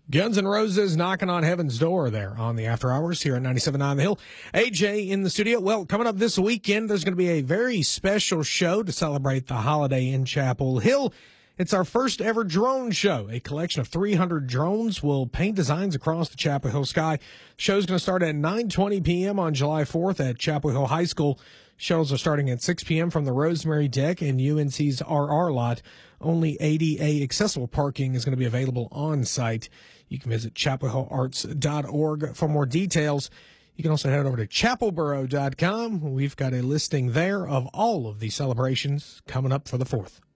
Guns N' Roses knocking on heaven's door there on the After Hours here at 97.9 The Hill. AJ in the studio. Well, coming up this weekend, there's going to be a very special show to celebrate the holiday in Chapel Hill. It's our first ever drone show. A collection of 300 drones will paint designs across the Chapel Hill sky. Show's going to start at 9:20 p.m. on July 4th at Chapel Hill High School. Shuttles are starting at 6 p.m. from the Rosemary Deck and UNC's RR lot. Only ADA accessible parking is going to be available on site. You can visit chapelhillarts.org for more details. You can also head over to chapelboro.com. We've got a listing there of all of the celebrations coming up for the 4th.